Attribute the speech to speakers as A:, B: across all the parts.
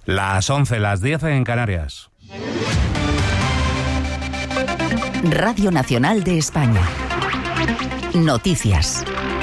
A: Las 11, las 10 en Canarias.
B: Radio Nacional de España. Noticias.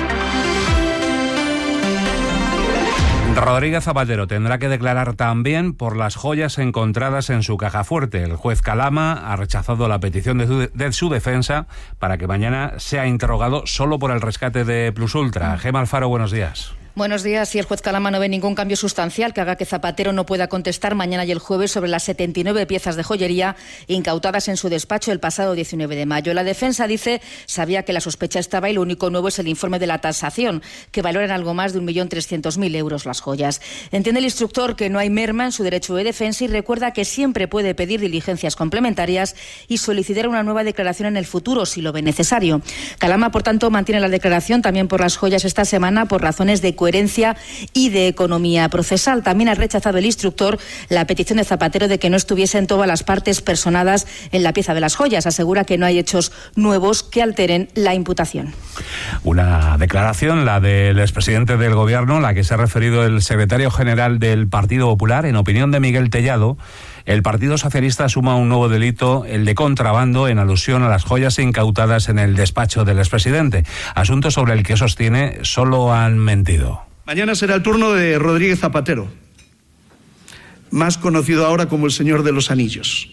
A: Rodríguez Zapatero tendrá que declarar también por las joyas encontradas en su caja fuerte. El juez Calama ha rechazado la petición de su defensa para que mañana sea interrogado solo por el rescate de Plus Ultra. Gemma Alfaro, buenos días.
C: Buenos días. Y el juez Calama no ve ningún cambio sustancial que haga que Zapatero no pueda contestar mañana y el jueves sobre las 79 piezas de joyería incautadas en su despacho el pasado 19 de mayo. La defensa dice sabía que la sospecha estaba y lo único nuevo es el informe de la tasación, que valora en algo más de 1.300.000 euros las joyas. Entiende el instructor que no hay merma en su derecho de defensa y recuerda que siempre puede pedir diligencias complementarias y solicitar una nueva declaración en el futuro si lo ve necesario. Calama, por tanto, mantiene la declaración también por las joyas esta semana por razones de coherencia y de economía procesal. También ha rechazado el instructor la petición de Zapatero de que no estuviesen todas las partes personadas en la pieza de las joyas. Asegura que no hay hechos nuevos que alteren la imputación.
A: Una declaración, la del expresidente del Gobierno, la que se ha referido el secretario general del Partido Popular. En opinión de Miguel Tellado, el Partido Socialista suma un nuevo delito, el de contrabando, en alusión a las joyas incautadas en el despacho del expresidente. Asunto sobre el que sostiene solo han mentido.
D: Mañana será el turno de Rodríguez Zapatero, más conocido ahora como el Señor de los Anillos.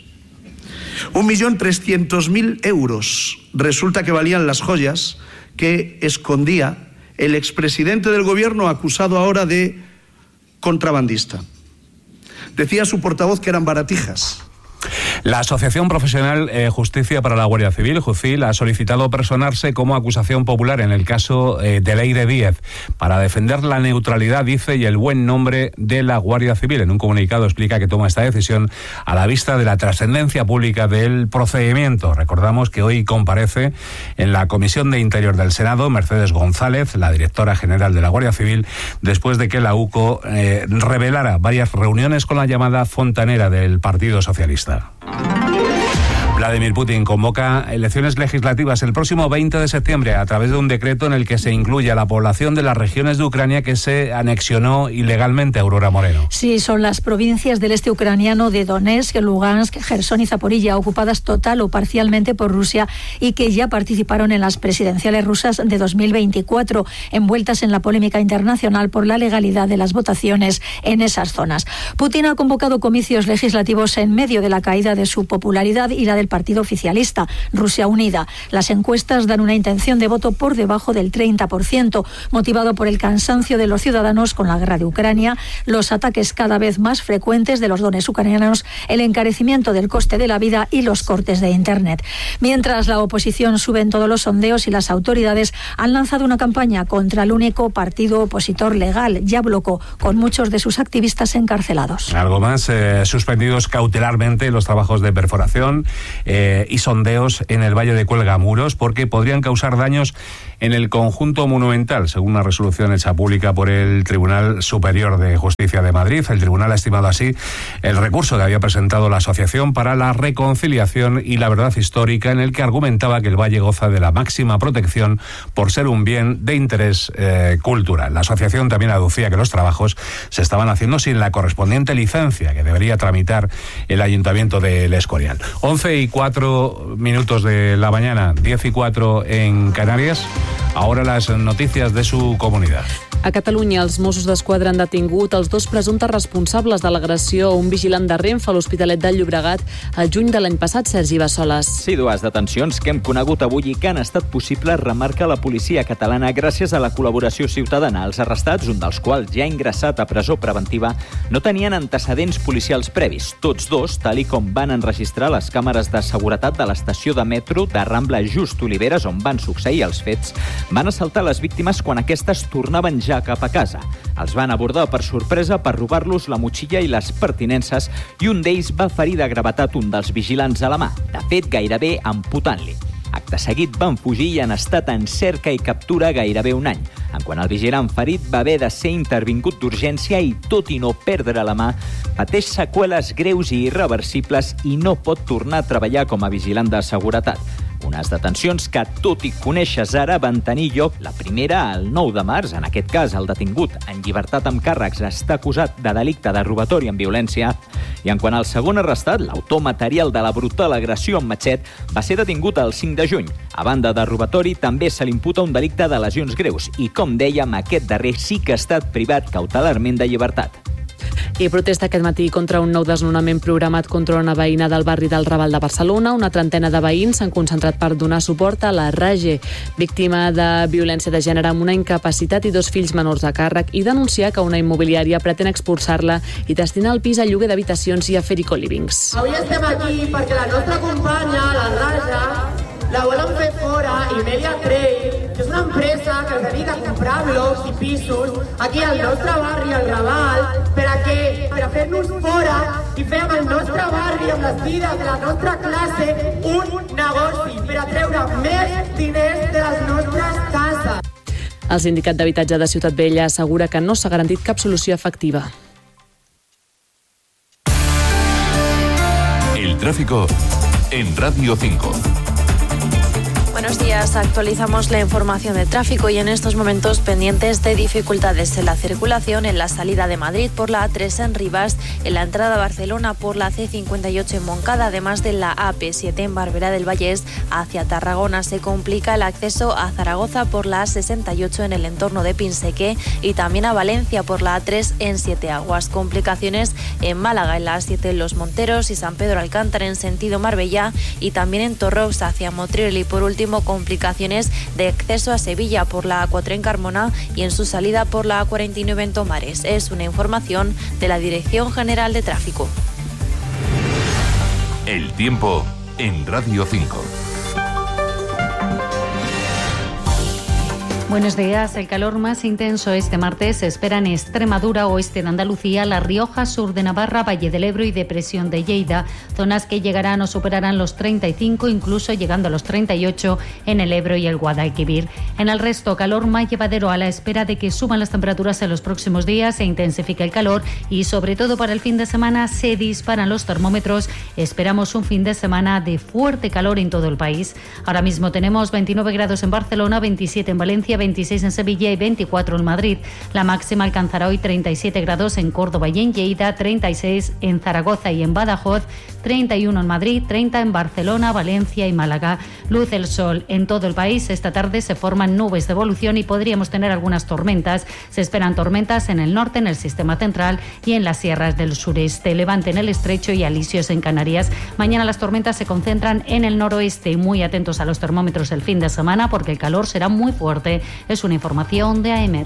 D: 1.300.000 euros resulta que valían las joyas que escondía el expresidente del Gobierno, acusado ahora de contrabandista. Decía su portavoz que eran baratijas.
A: La Asociación Profesional Justicia para la Guardia Civil, JUCIL, ha solicitado personarse como acusación popular en el caso de Leire Díez para defender la neutralidad, dice, y el buen nombre de la Guardia Civil. En un comunicado explica que toma esta decisión a la vista de la trascendencia pública del procedimiento. Recordamos que hoy comparece en la Comisión de Interior del Senado Mercedes González, la directora general de la Guardia Civil, después de que la UCO revelara varias reuniones con la llamada fontanera del Partido Socialista. Vladimir Putin convoca elecciones legislativas el próximo 20 de septiembre a través de un decreto en el que se incluye a la población de las regiones de Ucrania que se anexionó ilegalmente. Aurora Moreno.
E: Sí, son las provincias del este ucraniano de Donetsk, Lugansk, Jersón y Zaporilla, ocupadas total o parcialmente por Rusia y que ya participaron en las presidenciales rusas de 2024, envueltas en la polémica internacional por la legalidad de las votaciones en esas zonas. Putin ha convocado comicios legislativos en medio de la caída de su popularidad y la del partido oficialista, Rusia Unida. Las encuestas dan una intención de voto por debajo del 30%, motivado por el cansancio de los ciudadanos con la guerra de Ucrania, los ataques cada vez más frecuentes de los dones ucranianos, el encarecimiento del coste de la vida y los cortes de Internet. Mientras la oposición sube en todos los sondeos y las autoridades han lanzado una campaña contra el único partido opositor legal, Yabloko, con muchos de sus activistas encarcelados.
A: Algo más, suspendidos cautelarmente los trabajos de perforación y sondeos en el Valle de Cuelgamuros porque podrían causar daños en el conjunto monumental, según una resolución hecha pública por el Tribunal Superior de Justicia de Madrid. El tribunal ha estimado así el recurso que había presentado la Asociación para la Reconciliación y la Verdad Histórica, en el que argumentaba que el valle goza de la máxima protección por ser un bien de interés cultural. La asociación también aducía que los trabajos se estaban haciendo sin la correspondiente licencia que debería tramitar el Ayuntamiento de El Escorial. 11:04 de la mañana, 10:04 en Canarias. Ahora las noticias de su comunidad.
F: A Catalunya, els Mossos d'Esquadra han detingut els dos presumptes responsables de l'agressió a un vigilant de Renfe a l'Hospitalet del Llobregat el juny de l'any passat, Sergi Bassoles.
G: Sí, dues detencions que hem conegut avui i que han estat possibles, remarca la policia catalana, gràcies a la col·laboració ciutadana. Els arrestats, un dels quals ja ha ingressat a presó preventiva, no tenien antecedents policials previs. Tots dos, tal i com van enregistrar les càmeres de seguretat de l'estació de metro de Rambla Just Oliveres, on van succeir els fets, van assaltar les víctimes quan aquestes tornaven ja cap a casa. Els van abordar per sorpresa per robar-los la motxilla i les pertinences i un d'ells va ferir de gravetat un dels vigilants a la mà, de fet gairebé amputant-li. Acte seguit van fugir i han estat en cerca i captura gairebé un any. En quant al vigilant ferit va haver de ser intervingut d'urgència i, tot i no perdre la mà, pateix seqüeles greus i irreversibles i no pot tornar a treballar com a vigilant de seguretat. Unes detencions que, tot i conèixer ara, van tenir lloc la primera el 9 de març. En aquest cas, el detingut en llibertat amb càrrecs està acusat de delicte de robatori amb violència. I en quant al segon arrestat, l'autor material de la brutal agressió amb matxet, va ser detingut el 5 de juny. A banda de robatori, també se li imputa un delicte de lesions greus i, com dèiem, aquest darrer sí que ha estat privat cautelarment de llibertat.
F: I protesta aquest matí contra un nou desnonament programat contra una veïna del barri del Raval de Barcelona. Una trentena de veïns s'han concentrat per donar suport a la Rage, víctima de violència de gènere amb una incapacitat i 2 fills menors a càrrec, i denunciar que una immobiliària pretén expulsar-la i destinar el pis a lloguer d'habitacions i a fer-hi colivings.
H: Avui estem aquí perquè la nostra companya, la Raja, la volen fer fora i Media Trade, que és una empresa que es dedica a comprar blocs i pisos aquí al nostre barri, al Raval, per a fer-nos fora i fer amb el nostre barri, amb les vides de la nostra classe, un negoci per a treure més diners de les nostres cases.
F: El Sindicat d'Habitatge de Ciutat Vella assegura que no s'ha garantit cap solució efectiva.
I: El tráfico en Radio 5.
J: Buenos días, actualizamos la información de tráfico y en estos momentos pendientes de dificultades en la circulación en la salida de Madrid por la A3 en Rivas, en la entrada a Barcelona por la C58 en Moncada, además de la AP7 en Barberá del Vallès hacia Tarragona. Se complica el acceso a Zaragoza por la A68 en el entorno de Pinseque y también a Valencia por la A3 en Siete Aguas. Complicaciones en Málaga en la A7 en Los Monteros y San Pedro Alcántara en sentido Marbella y también en Torrox hacia Motril, y por último complicaciones de acceso a Sevilla por la A4 en Carmona y en su salida por la A49 en Tomares. Es una información de la Dirección General de Tráfico.
I: El tiempo en Radio 5.
K: Buenos días. El calor más intenso este martes se espera en Extremadura, oeste de Andalucía, La Rioja, sur de Navarra, Valle del Ebro y depresión de Lleida, zonas que llegarán o superarán los 35, incluso llegando a los 38 en el Ebro y el Guadalquivir. En el resto, calor más llevadero a la espera de que suban las temperaturas en los próximos días, se intensifique el calor y sobre todo para el fin de semana se disparan los termómetros. Esperamos un fin de semana de fuerte calor en todo el país. Ahora mismo tenemos 29 grados en Barcelona, 27 en Valencia, 26 en Sevilla y 24 en Madrid. La máxima alcanzará hoy 37 grados en Córdoba y en Lleida, 36 en Zaragoza y en Badajoz, 31 en Madrid, 30 en Barcelona, Valencia y Málaga. Luce el sol en todo el país. Esta tarde se forman nubes de evolución y podríamos tener algunas tormentas. Se esperan tormentas en el norte, en el sistema central y en las sierras del sureste, Levante en el estrecho y alisios en Canarias. Mañana las tormentas se concentran en el noroeste. Muy atentos a los termómetros el fin de semana porque el calor será muy fuerte. Es una información de AEMET.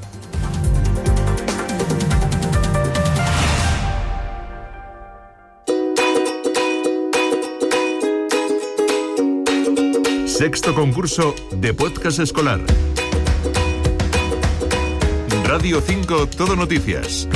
I: Sexto concurso de podcast escolar. Radio 5 Todo Noticias.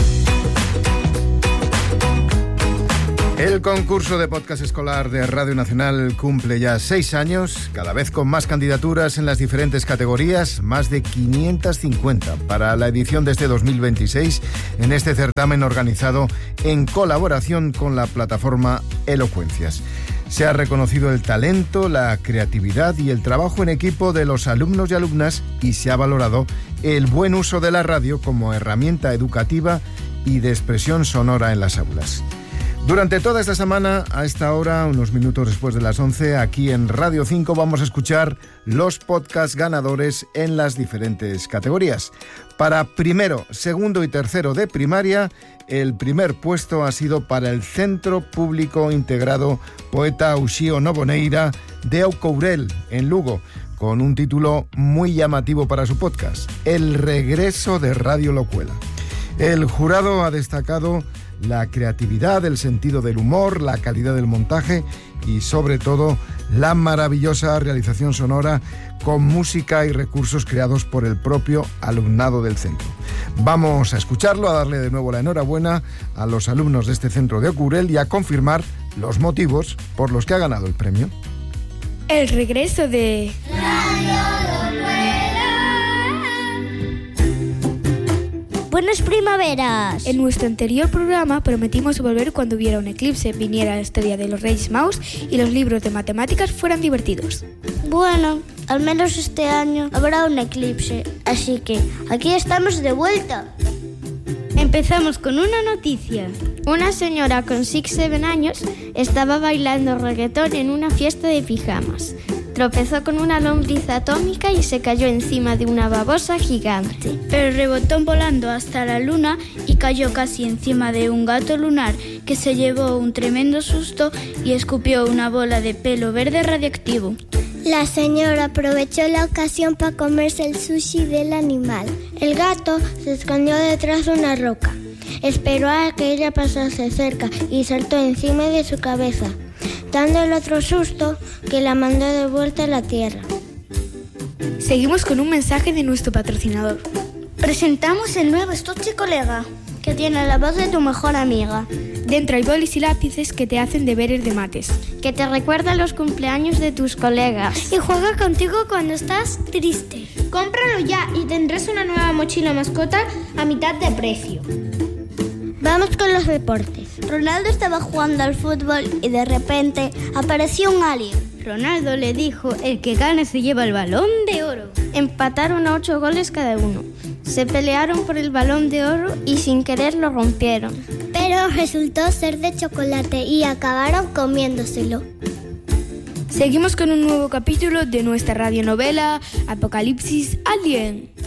L: El concurso de podcast escolar de Radio Nacional cumple ya 6 años, cada vez con más candidaturas en las diferentes categorías, más de 550 para la edición de este 2026 en este certamen organizado en colaboración con la plataforma Elocuencias. Se ha reconocido el talento, la creatividad y el trabajo en equipo de los alumnos y alumnas y se ha valorado el buen uso de la radio como herramienta educativa y de expresión sonora en las aulas. Durante toda esta semana, a esta hora, unos minutos después de las 11, aquí en Radio 5 vamos a escuchar los podcasts ganadores en las diferentes categorías. Para primero, segundo y tercero de primaria, el primer puesto ha sido para el Centro Público Integrado Poeta Uxío Noboneira de Aucourel, en Lugo, con un título muy llamativo para su podcast, El regreso de Radio Locuela. El jurado ha destacado la creatividad, el sentido del humor, la calidad del montaje y sobre todo la maravillosa realización sonora con música y recursos creados por el propio alumnado del centro. Vamos a escucharlo, a darle de nuevo la enhorabuena a los alumnos de este centro de Aucourel y a confirmar los motivos por los que ha ganado el premio.
M: El regreso de Radio Locuela.
N: Buenas primaveras.
M: En nuestro anterior programa prometimos volver cuando hubiera un eclipse, viniera la historia de los Reyes Magos y los libros de matemáticas fueran divertidos.
N: Bueno, al menos este año habrá un eclipse, así que aquí estamos de vuelta.
O: Empezamos con una noticia. Una señora con 6-7 años estaba bailando reggaetón en una fiesta de pijamas. Tropezó con una lombriz atómica y se cayó encima de una babosa gigante.
P: Pero rebotó volando hasta la luna y cayó casi encima de un gato lunar que se llevó un tremendo susto y escupió una bola de pelo verde radioactivo.
N: La señora aprovechó la ocasión para comerse el sushi del animal. El gato se escondió detrás de una roca. Esperó a que ella pasase cerca y saltó encima de su cabeza, dándole otro susto que la mandó de vuelta a la tierra.
M: Seguimos con un mensaje de nuestro patrocinador.
O: Presentamos el nuevo estuche colega, que tiene la voz de tu mejor amiga.
M: Dentro hay bolis y lápices que te hacen deberes de mates,
O: que te recuerda los cumpleaños de tus colegas
N: y juega contigo cuando estás triste.
O: Cómpralo ya y tendrás una nueva mochila mascota a mitad de precio.
N: Vamos con los deportes. Ronaldo estaba jugando al fútbol y de repente apareció un alien.
O: Ronaldo le dijo: el que gane se lleva el Balón de Oro. Empataron a 8 goles cada uno. Se pelearon por el Balón de Oro y sin querer lo rompieron.
N: Pero resultó ser de chocolate y acabaron comiéndoselo.
M: Seguimos con un nuevo capítulo de nuestra radionovela Apocalipsis Alien.